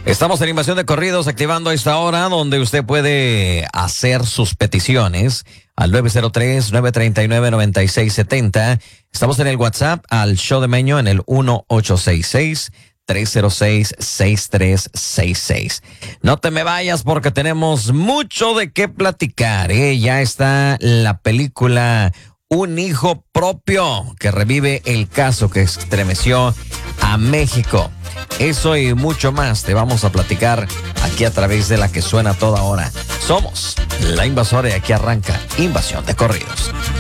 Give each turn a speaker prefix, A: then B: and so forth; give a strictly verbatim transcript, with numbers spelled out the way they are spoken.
A: Estamos en Invasión de Corridos, activando a esta hora donde usted puede hacer sus peticiones al nueve cero tres, nueve tres nueve, nueve seis siete cero. Estamos en el WhatsApp al show de Meño en el uno ocho seis seis, tres cero seis, seis tres seis seis. No te me vayas porque tenemos mucho de qué platicar, ¿eh? Ya está la película Un Hijo Propio, que revive el caso que estremeció a México. Eso y mucho más te vamos a platicar aquí a través de la que suena toda hora. Somos La Invasora y aquí arranca Invasión de Corridos.